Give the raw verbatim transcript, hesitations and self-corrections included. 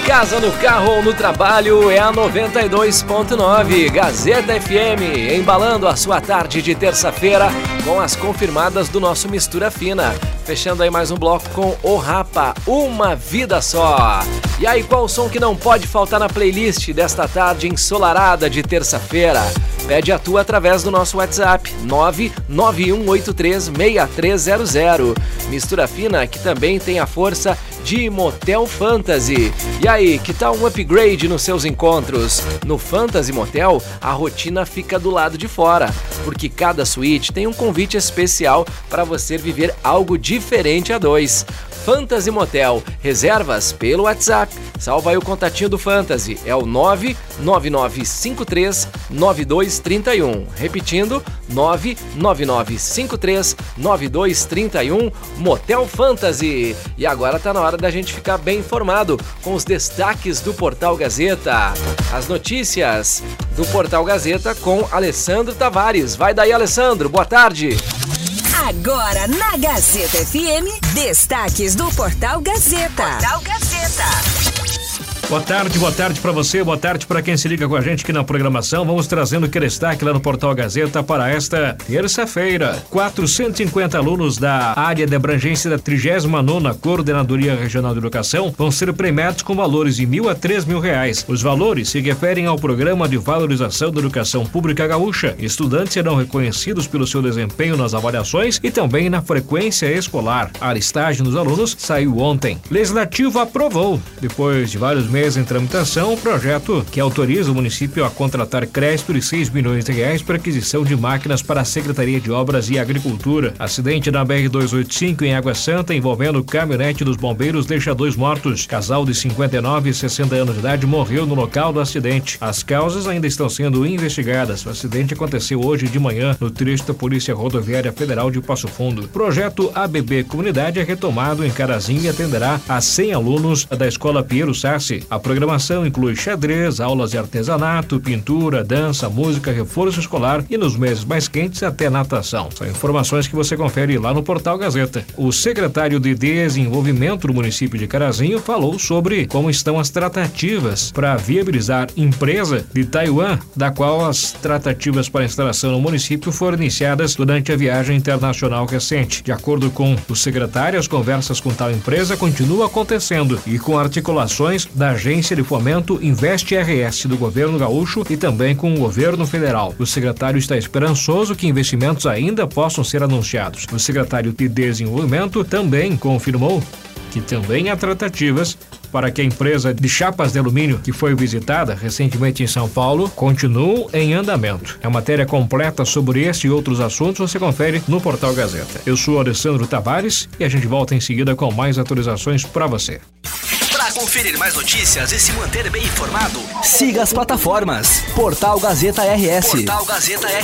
casa, no carro ou no trabalho é a noventa e dois ponto nove Gazeta F M, embalando a sua tarde de terça-feira com as confirmadas do nosso Mistura Fina. Fechando aí mais um bloco com O Rapa, Uma Vida Só. E aí, qual o som que não pode faltar na playlist desta tarde ensolarada de terça-feira? Pede a tua através do nosso WhatsApp nove nove um oito três seis três zero zero. Mistura Fina, que também tem a força de Motel Fantasy. E aí, que tal um upgrade nos seus encontros? No Fantasy Motel, a rotina fica do lado de fora, porque cada suíte tem um convite especial para você viver algo diferente a dois. Fantasy Motel, reservas pelo WhatsApp. Salva aí o contatinho do Fantasy, é o nove nove nove cinco três nove dois três um. Repetindo, nove nove nove cinco três nove dois três um, Motel Fantasy. E agora tá na hora da gente ficar bem informado com os destaques do Portal Gazeta. As notícias do Portal Gazeta com Alessandro Tavares. Vai daí, Alessandro, boa tarde. Agora na Gazeta F M, destaques do Portal Gazeta. Portal Gazeta. Boa tarde, boa tarde para você, boa tarde para quem se liga com a gente aqui na programação. Vamos trazendo que destaque lá no Portal Gazeta para esta terça-feira. quatrocentos e cinquenta alunos da área de abrangência da trigésima nona Coordenadoria Regional de Educação vão ser premiados com valores de mil a três mil reais. Os valores se referem ao Programa de Valorização da Educação Pública Gaúcha. Estudantes serão reconhecidos pelo seu desempenho nas avaliações e também na frequência escolar. A listagem dos alunos saiu ontem. Legislativo aprovou, depois de vários meses em tramitação, o projeto que autoriza o município a contratar crédito de seis milhões de reais para aquisição de máquinas para a Secretaria de Obras e Agricultura. Acidente na B R duzentos e oitenta e cinco em Água Santa envolvendo caminhonete dos bombeiros deixa dois mortos. Casal de cinquenta e nove e sessenta anos de idade morreu no local do acidente. As causas ainda estão sendo investigadas. O acidente aconteceu hoje de manhã no trecho da Polícia Rodoviária Federal de Passo Fundo. O projeto A B B Comunidade é retomado em Carazinho e atenderá a cem alunos da Escola Piero Sassi. A programação inclui xadrez, aulas de artesanato, pintura, dança, música, reforço escolar e nos meses mais quentes até natação. São informações que você confere lá no Portal Gazeta. O secretário de Desenvolvimento do município de Carazinho falou sobre como estão as tratativas para viabilizar empresa de Taiwan, da qual as tratativas para instalação no município foram iniciadas durante a viagem internacional recente. De acordo com o secretário, as conversas com tal empresa continuam acontecendo e com articulações da Agência de Fomento Investe R S do governo gaúcho e também com o governo federal. O secretário está esperançoso que investimentos ainda possam ser anunciados. O secretário de Desenvolvimento também confirmou que também há tratativas para que a empresa de chapas de alumínio que foi visitada recentemente em São Paulo continue em andamento. A matéria completa sobre esse e outros assuntos você confere no Portal Gazeta. Eu sou Alessandro Tavares e a gente volta em seguida com mais atualizações para você. Para conferir mais notícias e se manter bem informado, siga as plataformas Portal Gazeta R S. Portal Gazeta R